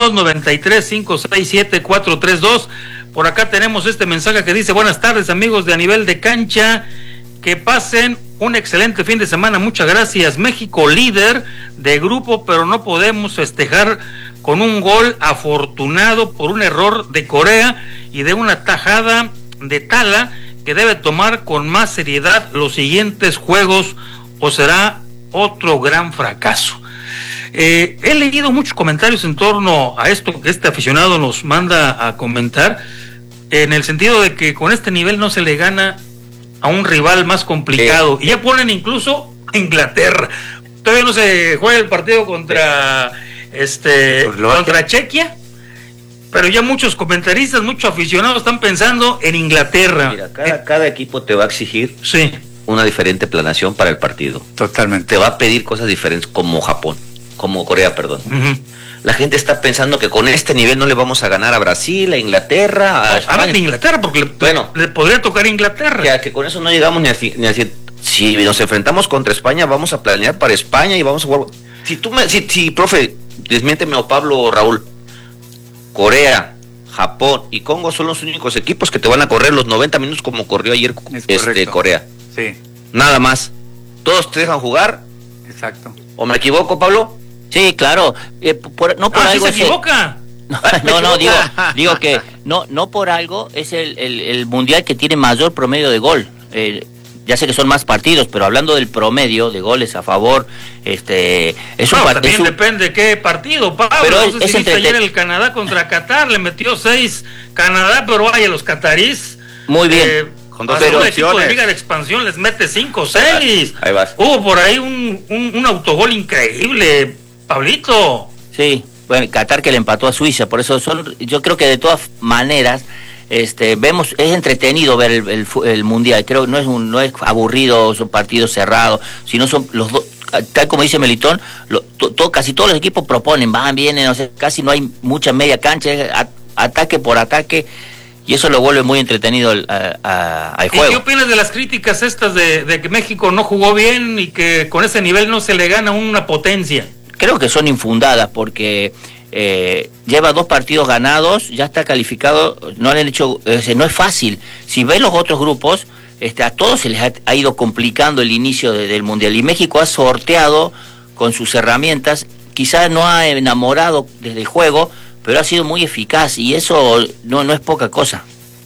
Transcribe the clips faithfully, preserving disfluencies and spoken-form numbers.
dos, noventa y tres, cinco seis siete, cuatro tres dos. Por acá tenemos este mensaje que dice: buenas tardes, amigos de A Nivel de Cancha, que pasen un excelente fin de semana, muchas gracias. México líder de grupo, pero no podemos festejar con un gol afortunado por un error de Corea y de una tajada de Tala, que debe tomar con más seriedad los siguientes juegos o será otro gran fracaso. Eh, he leído muchos comentarios en torno a esto que este aficionado nos manda a comentar, en el sentido de que con este nivel no se le gana a un rival más complicado, eh, y ya ponen incluso a Inglaterra. Todavía no se juega el partido contra este contra Chequia, pero ya muchos comentaristas, muchos aficionados están pensando en Inglaterra. Mira, cada, eh, cada equipo te va a exigir sí. una diferente planeación para el partido. Totalmente. Te va a pedir cosas diferentes, como Japón, como Corea, perdón. Uh-huh. La gente está pensando que con este nivel no le vamos a ganar a Brasil, a Inglaterra, a no, España. Hablan de Inglaterra, porque le, bueno, le podría tocar a Inglaterra. Que, que con eso no llegamos ni a, ni a decir, si nos enfrentamos contra España, vamos a planear para España y vamos a jugar. Si tú me, si, si profe, desmiénteme o Pablo o Raúl, Corea, Japón y Congo son los únicos equipos que te van a correr los noventa minutos como corrió ayer este, Corea. Sí. Nada más. Todos te dejan jugar. Exacto. ¿O me equivoco, Pablo? Sí, claro. Eh, por, no por ah, algo ¿sí se equivoca? No, no, no, digo, digo que no, no por algo es el, el, el mundial que tiene mayor promedio de gol. Eh, ya sé que son más partidos, pero hablando del promedio de goles a favor, este es no, un también es un... depende qué partido, Pablo. Pero no sé es, si es viste entreten... ayer el Canadá contra Qatar, le metió seis Canadá, pero vaya, los catarís. Muy bien. Eh, Con dos pero opciones. el equipo de Liga de Expansión les mete cinco, seis. Ahí vas. Hubo por ahí un, un, un autogol increíble, Pablito. Sí, bueno, Qatar que le empató a Suiza, por eso son, yo creo que de todas maneras, este, vemos, es entretenido ver el, el, el mundial, creo que no es un, no es aburrido, son partidos cerrados, sino son los dos, tal como dice Melitón, lo, to, to, casi todos los equipos proponen, van, vienen, no sé, casi no hay mucha media cancha, es a, ataque por ataque, y eso lo vuelve muy entretenido al, a, a, al juego. ¿Y qué opinas de las críticas estas de, de que México no jugó bien y que con ese nivel no se le gana una potencia? Creo que son infundadas porque eh, lleva dos partidos ganados, ya está calificado, no le han hecho, eh, no es fácil. Si ven los otros grupos, este, a todos se les ha, ha ido complicando el inicio de, del Mundial y México ha sorteado con sus herramientas, quizás no ha enamorado desde el juego, pero ha sido muy eficaz y eso no, no es poca cosa.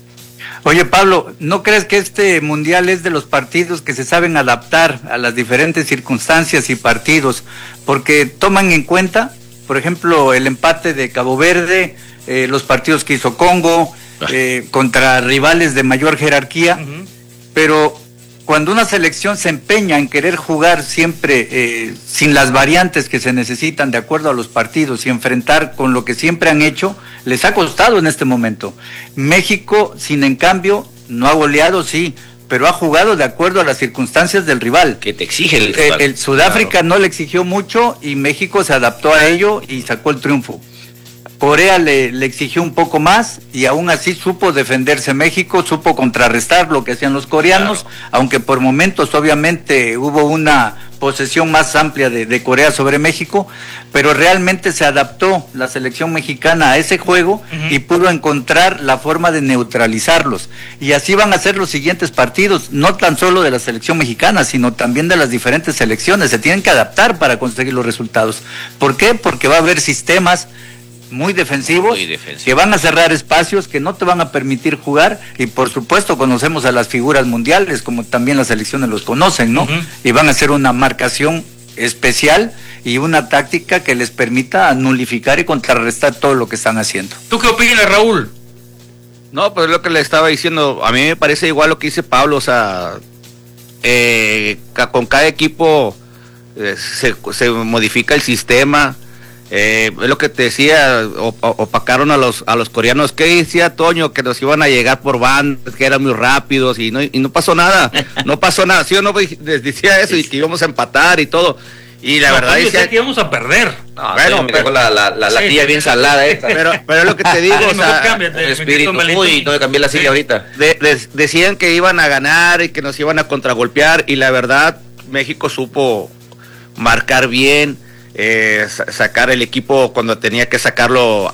Oye, Pablo, ¿no crees que este mundial es de los partidos que se saben adaptar a las diferentes circunstancias y partidos? Porque toman en cuenta, por ejemplo, el empate de Cabo Verde, eh, los partidos que hizo Congo, eh, contra rivales de mayor jerarquía, uh-huh. Pero cuando una selección se empeña en querer jugar siempre eh, sin las variantes que se necesitan de acuerdo a los partidos y enfrentar con lo que siempre han hecho, les ha costado en este momento. México, sin en cambio, no ha goleado, sí, pero ha jugado de acuerdo a las circunstancias del rival. Que te exige el rival. El, el Sudáfrica claro. No le exigió mucho y México se adaptó a ello y sacó el triunfo. Corea le, le exigió un poco más y aún así supo defenderse México, supo contrarrestar lo que hacían los coreanos, claro. Aunque por momentos obviamente hubo una posesión más amplia de, de Corea sobre México, pero realmente se adaptó la selección mexicana a ese juego uh-huh. Y pudo encontrar la forma de neutralizarlos. Y así van a ser los siguientes partidos, no tan solo de la selección mexicana, sino también de las diferentes selecciones. Se tienen que adaptar para conseguir los resultados. ¿Por qué? Porque va a haber sistemas muy defensivos, muy defensivo. Que van a cerrar espacios, que no te van a permitir jugar, y por supuesto conocemos a las figuras mundiales, como también las selecciones los conocen, ¿no? Uh-huh. Y van a hacer una marcación especial y una táctica que les permita nulificar y contrarrestar todo lo que están haciendo. ¿Tú qué opinas, Raúl? No, pues lo que le estaba diciendo, a mí me parece igual lo que dice Pablo, o sea, eh, con cada equipo eh, se, se modifica el sistema. Eh, es lo que te decía, opacaron a los a los coreanos. ¿Qué decía Toño? Que nos iban a llegar por bandas, que eran muy rápidos y no y no pasó nada, no pasó nada, ¿sí o no? Les decía eso y que íbamos a empatar y todo. Y la no, verdad decía decía que íbamos a perder. No, bueno, me dejó la, la, la, la sí, tía bien salada esta. Pero, pero es lo que te digo, o sea, cámbiate, el espíritu, uy, no me cambié la silla sí. ahorita. De, de, decían que iban a ganar y que nos iban a contragolpear y la verdad, México supo marcar bien. Eh, sacar el equipo cuando tenía que sacarlo